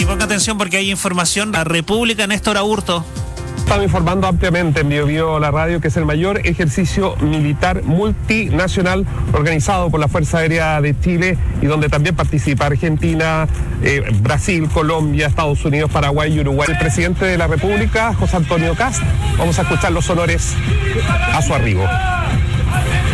Y ponga atención porque hay información. La República, Néstor Aburto. Estamos informando ampliamente en Biobío La Radio que es el mayor ejercicio militar multinacional organizado por la Fuerza Aérea de Chile y donde también participa Argentina, Brasil, Colombia, Estados Unidos, Paraguay y Uruguay. El presidente de la República, José Antonio Kast, vamos a escuchar los honores a su arribo.